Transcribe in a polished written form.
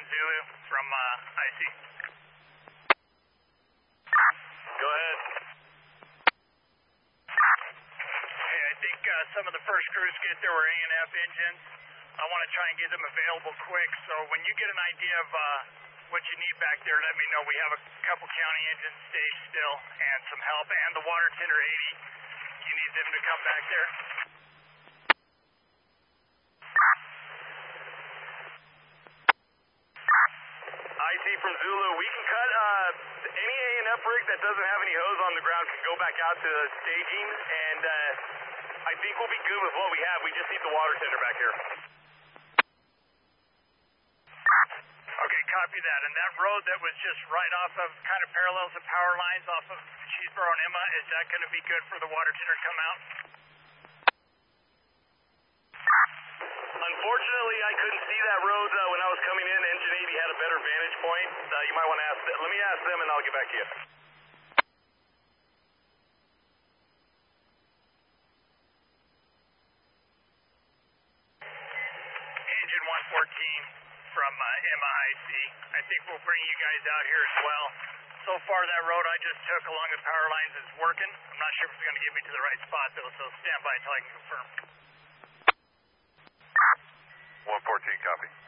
Zulu from IC. Go ahead. Hey, I think some of the first crews get there were A&F engines. I want to try and get them available quick, so when you get an idea of what you need back there, let me know. We have a couple county engines staged still and some help, and the water tender 80. You need them to come back there. IC from Zulu, we can cut any A&F rig that doesn't have any hose on the ground can go back out to staging, and I think we'll be good with what we have. We just need the water tender back here. Okay, copy that. And that road that was just right off of, kind of parallels the power lines off of Cheeseboro and Emma, is that going to be good for the water tender to come out? Unfortunately, I couldn't see that road when I was coming in. Engine 80 had a better vantage point. You might want to ask them. Let me ask them, and I'll get back to you. Engine 114 from MIC. I think we'll bring you guys out here as well. So far, that road I just took along the power lines is working. I'm not sure if it's going to get me to the right spot, though, so stand by until I can confirm. 114, copy.